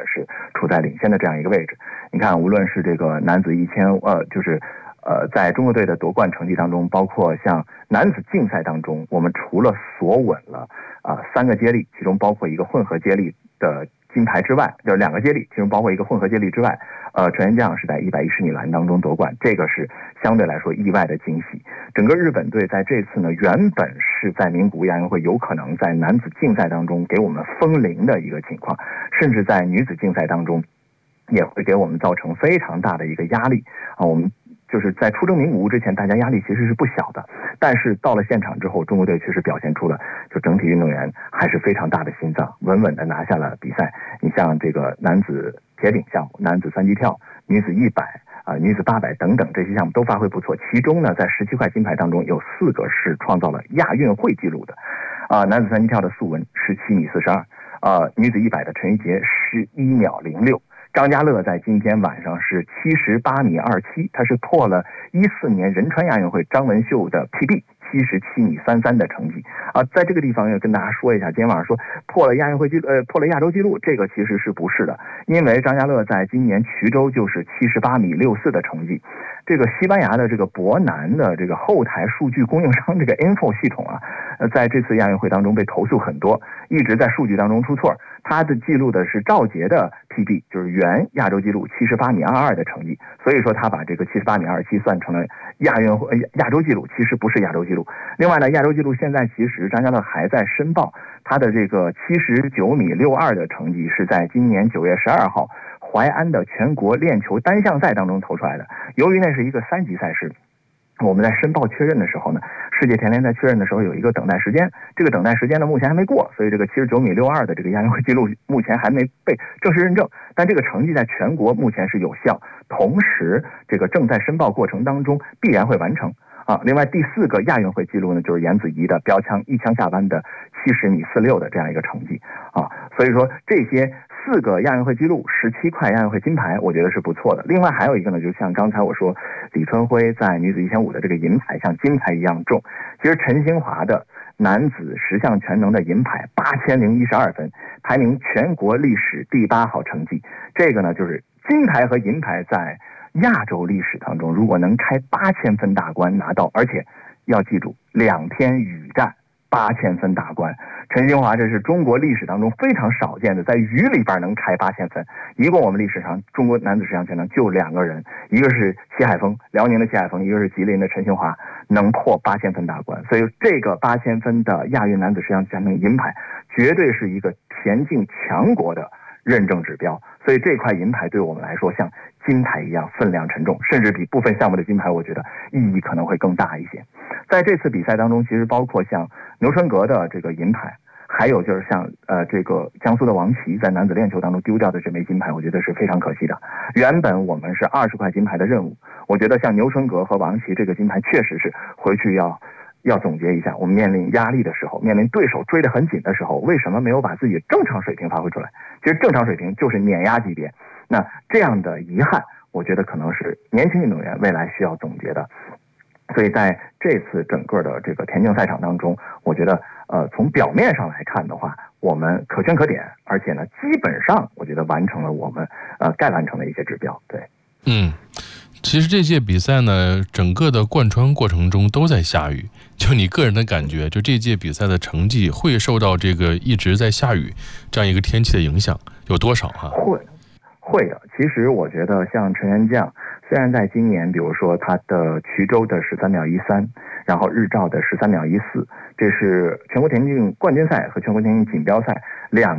是处在领先的这样一个位置。你看，无论是这个男子1000，在中国队的夺冠成绩当中，包括像男子竞赛当中，我们除了锁稳了3个接力，其中包括一个混合接力的金牌之外，就是2个接力，其中包括一个混合接力之外，陈元将是在110米栏当中夺冠，这个是相对来说意外的惊喜。整个日本队在这次呢，原本是在名古屋亚运会有可能在男子竞赛当中给我们封陵的一个情况，甚至在女子竞赛当中也会给我们造成非常大的一个压力我们就是在出征名古屋之前，大家压力其实是不小的，但是到了现场之后，中国队确实表现出了就整体运动员还是非常大的心脏，稳稳的拿下了比赛。你像这个男子铁饼项目、男子3级跳、女子100女子800等等这些项目都发挥不错，其中呢，在17块金牌当中有4个是创造了亚运会纪录的男子3级跳的素文17米42女子100的陈玉洁11秒06。张家乐在今天晚上是78米27，他是破了14年仁川亚运会张文秀的 PB 77米33的成绩在这个地方要跟大家说一下，今天晚上说破了亚运会破了亚洲纪录，这个其实是不是的？因为张家乐在今年衢州就是78米64的成绩。这个西班牙的这个博南的这个后台数据供应商这个 Info 系统在这次亚运会当中被投诉很多，一直在数据当中出错。他的记录的是赵杰的 PB， 就是原亚洲纪录78米22的成绩，所以说他把这个78米27算成了亚洲纪录，其实不是亚洲纪录。另外呢，亚洲纪录现在其实张家乐还在申报他的这个79米62的成绩是在今年9月12号淮安的全国链球单项赛当中投出来的。由于那是一个3级赛事，我们在申报确认的时候呢，世界田联在确认的时候有一个等待时间，这个等待时间呢目前还没过，所以这个79米62的这个亚运会纪录目前还没被正式认证，但这个成绩在全国目前是有效，同时这个正在申报过程当中必然会完成另外第4个亚运会纪录呢，就是严子怡的标枪一枪下弯的70米46的这样一个成绩所以说这些4个亚运会纪录，17块亚运会金牌，我觉得是不错的。另外还有一个呢，就像刚才我说李春辉在女子1500的这个银牌像金牌一样重，其实陈兴华的男子10项全能的银牌8012分，排名全国历史第8好成绩。这个呢就是金牌和银牌在亚洲历史当中，如果能开8000分大关拿到，而且要记住2天雨战8000分大关，陈兴华这是中国历史当中非常少见的，在雨里边能开8000分。一共我们历史上中国男子10项全能就2个人，一个是齐海峰，辽宁的齐海峰，一个是吉林的陈兴华，能破8000分大关。所以这个8000分的亚运男子10项全能银牌，绝对是一个田径强国的认证指标。所以这块银牌对我们来说像金牌一样分量沉重，甚至比部分项目的金牌我觉得意义可能会更大一些。在这次比赛当中，其实包括像牛春格的这个银牌，还有就是像这个江苏的王琦在男子链球当中丢掉的这枚金牌，我觉得是非常可惜的。原本我们是20块金牌的任务，我觉得像牛春格和王琦这个金牌确实是回去要总结一下，我们面临压力的时候，面临对手追得很紧的时候，为什么没有把自己正常水平发挥出来？其实正常水平就是碾压级别，那这样的遗憾我觉得可能是年轻运动员未来需要总结的。所以在这次整个的这个田径赛场当中，我觉得从表面上来看的话，我们可圈可点，而且呢基本上我觉得完成了我们该完成的一些指标。对， 其实这届比赛呢，整个的贯穿过程中都在下雨。就你个人的感觉，就这届比赛的成绩会受到这个一直在下雨这样一个天气的影响有多少会的。其实我觉得像陈元将，虽然在今年比如说他的衢州的13秒13，然后日照的13秒14，这是全国田径冠军赛和全国田径锦标赛2